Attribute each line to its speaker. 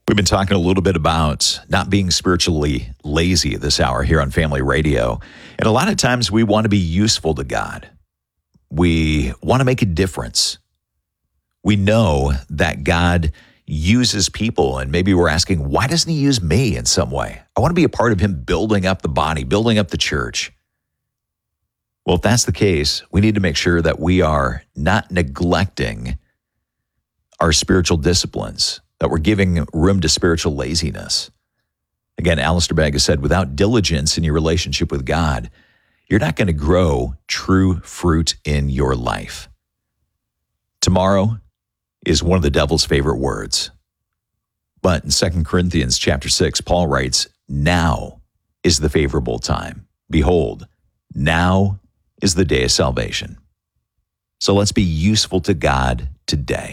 Speaker 1: We've been talking a little bit about not being spiritually lazy this hour here on Family Radio. And a lot of times we want to be useful to God. We want to make a difference. We know that God uses people, and maybe we're asking, why doesn't he use me in some way? I want to be a part of him building up the body, building up the church. Well, if that's the case, we need to make sure that we are not neglecting our spiritual disciplines, that we're giving room to spiritual laziness. Again, Alistair Begg has said, without diligence in your relationship with God, you're not going to grow true fruit in your life. Tomorrow is one of the devil's favorite words. But in 2 Corinthians chapter 6, Paul writes, now is the favorable time. Behold, now is the day of salvation. So let's be useful to God today.